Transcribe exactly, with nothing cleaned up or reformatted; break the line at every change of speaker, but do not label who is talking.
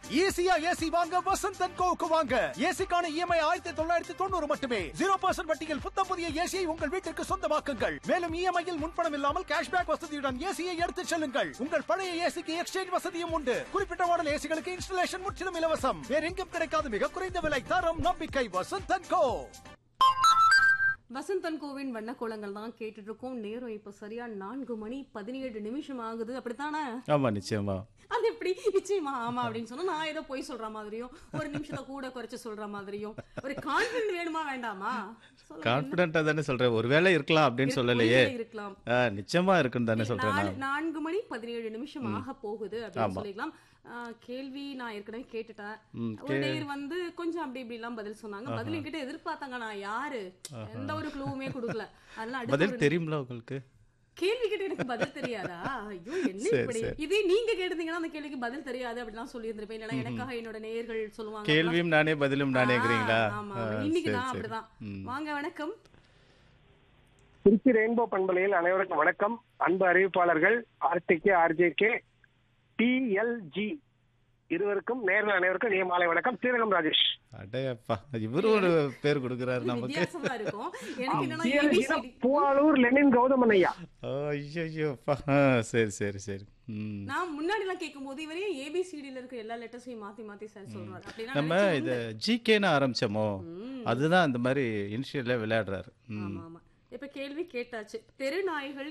ஈஸியா ஏசி வாங்க வசந்த் அண்ட் கோவுக்கு வாங்க. ஏசிக்கான இஎம்ஐ ஆயிரத்தி தொள்ளாயிரத்தி தொண்ணூறு மட்டுமே. ஜீரோ பர்சன்ட் வட்டியில் புத்தம் புதிய ஏசியை உங்கள் வீட்டிற்கு சொந்தமாக்குங்கள். மேலும் இஎம்ஐயில் முன்பணம் இல்லாமல் கேஷ்பேக் வசதியுடன் ஏசியை எடுத்துச் செல்லுங்கள். உங்கள் பழைய ஏசிக்கு எக்ஸ்சேஞ்ச் வசதியும் உண்டு. குறிப்பிட்ட மாடல் ஏசிகளுக்கு இன்ஸ்டலேஷன் முற்றிலும் இலவசம். வேற எங்கும் கிடைக்காத மிக குறைந்த விலை, தரம், நம்பிக்கை. Vasanth and go.
Vasanthan CoWIN வண்ண கோலங்கள் தான் கேட்டுட்டு இருக்கோம். நேரம் இப்ப சரியா நான்கு மணி பதினேழு நிமிஷம் ஆகுது. அப்படித்தானே?
ஆமா, நிச்சயமா.
அது எப்படி நிச்சயமா ஆமா அப்படின்னு சொன்னா நான் ஏதோ போய் சொல்ற மாதிரியும் ஒரு நிமிஷத்தை கூட குறைச்சு சொல்ற மாதிரியும் ஒரு கான்பிடன்ட் வேணுமா வேண்டாமா?
கான்பிடென்ட்டா தானே சொல்றேன். ஒருவேளை இருக்கலாம் அப்படின்னு சொல்லலையே.
இருக்கலாம்,
நிச்சயமா இருக்குன்னு தானே சொல்றேன்.
நான்கு மணி பதினேழு நிமிஷம் ஆக போகுது அப்படின்னு சொல்லிக்கலாம். கேள்வி நான் ஏற்கனவே கேட்டுட்டேன். ஒரு நேர் வந்து கொஞ்சம் அப்படி இப்படி எல்லாம் பதில் சொன்னாங்க. பதில் கிட்ட எதிர்பார்த்தாங்க. நான் யாரு எந்த ஒரு க்ளூவுமே கொடுக்கல. அதெல்லாம்
பதில் தெரியும்ல உங்களுக்கு?
கேள்வி கிட்ட எனக்கு பதில் தெரியாதா? ஐயோ என்ன இப்படி. இதே நீங்க கேட்டீங்கன்னா அந்த கேள்விக்கு பதில் தெரியாது அப்படிலாம் சொல்லி இருந்திருப்பேன். இல்லைன்னா எனக்காக என்னோட நேயர்கள் சொல்லுவாங்க
கேள்வியும் நானே பதிலும் நானேங்கிறீங்களா?
ஆமா, இன்னைக்கு நான் அப்படிதான். வாங்க, வணக்கம்.
திருச்சி ரெயின்போ பண்பலையில் அனைவருக்கும் வணக்கம். அன்பு அறிவிப்பாளர்கள் ஆர்டிகே, ஆர்ஜேகே, டிஎல்ஜி இருவருக்கும் நேரில் அனைவருக்கும் நீ மாலை வணக்கம். ஸ்ரீரங்கம் ராஜேஷ்.
அடையப்பா, இவரு ஒரு பேர் கொடுக்கிறாரு நமக்கு.
வித்தியாசமா இருக்கும். எனக்கு என்னன்னா ஏபிசிடி
பூவாலூர் லெனின் கௌதமன் ஐயா.
ஐயோப்பா, சரி சரி சரி.
நான் முன்னாடி எல்லாம் கேட்கும்போது இவரே ஏபிசிடில இருக்க எல்லா லெட்டர்ஸையும் மாத்தி மாத்தி சார் சொல்றாரு. அப்படின்னா
நம்ம இத ஜிகேன்னு ஆரம்பிச்சோமோ, அதுதான் அந்த மாதிரி இனிஷியல்ல விளையாடுறாரு.
ஆமா ஆமா. இப்ப கேள்வி கேட்டாச்சு. தெருநாய்கள்